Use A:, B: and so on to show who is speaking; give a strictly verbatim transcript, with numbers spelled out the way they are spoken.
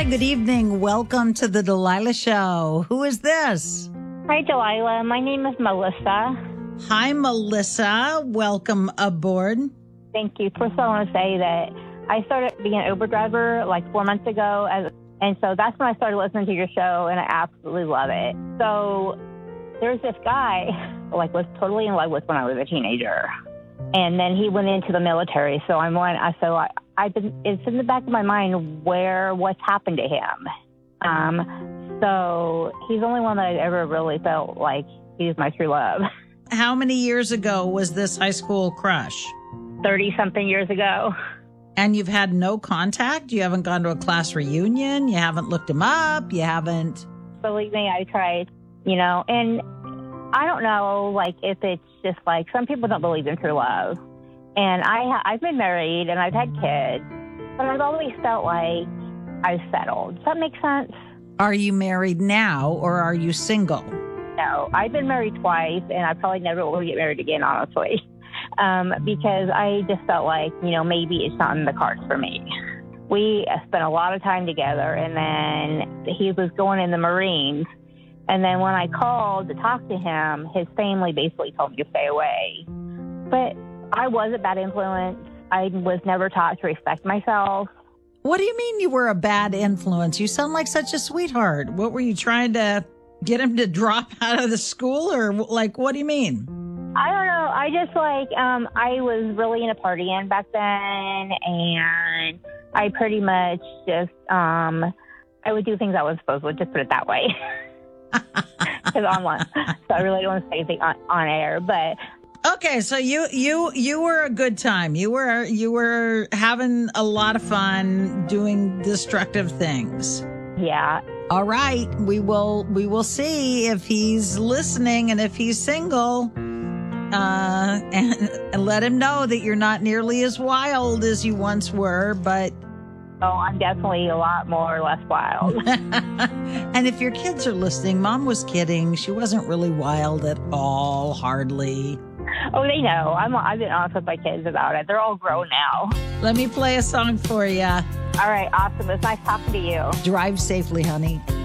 A: Hi, good evening. Welcome to the Delilah Show. Who is this?
B: Hi, Delilah. My name is Melissa.
A: Hi, Melissa. Welcome aboard.
B: Thank you. First, I want to say that I started being an Uber driver like four months ago, as, and so that's when I started listening to your show, and I absolutely love it. So there's this guy, like, was totally in love with when I was a teenager, and then he went into the military. So I'm one. I so I, I've been. It's in the back of my mind where what's happened to him. Um, so he's the only one that I ever really felt like he's my true love.
A: How many years ago was this high school crush?
B: thirty-something years ago.
A: And you've had no contact? You haven't gone to a class reunion? You haven't looked him up? You haven't?
B: Believe me, I tried, you know, and I don't know, like, if it's just like some people don't believe in true love. And I ha- I've been married and I've had kids, but I've always felt like I've settled. Does that make sense?
A: Are you married now or are you single?
B: No, I've been married twice, and I probably never will get married again, honestly, um, because I just felt like, you know, maybe it's not in the cards for me. We spent a lot of time together, and then he was going in the Marines. And then when I called to talk to him, his family basically told me to stay away. But I was a bad influence. I was never taught to respect myself.
A: What do you mean you were a bad influence? You sound like such a sweetheart. What were you trying to get him to drop out of the school, or like, what do you mean?
B: I don't know. I just like, um, I was really into partying back then, and I pretty much just, um, I would do things I was supposed to, just put it that way. Because online, so I really don't want to say anything on, on air, but.
A: Okay, so you you you were a good time. You were you were having a lot of fun doing destructive things.
B: Yeah.
A: All right, we will we will see if he's listening and if he's single, uh, and, and let him know that you're not nearly as wild as you once were. But
B: oh, I'm definitely a lot more or less wild.
A: And if your kids are listening, Mom was kidding. She wasn't really wild at all, hardly.
B: Oh, they know. I'm, I've been honest with my kids about it. They're all grown now.
A: Let me play a song for you.
B: All right, awesome. It's nice talking to you.
A: Drive safely, honey.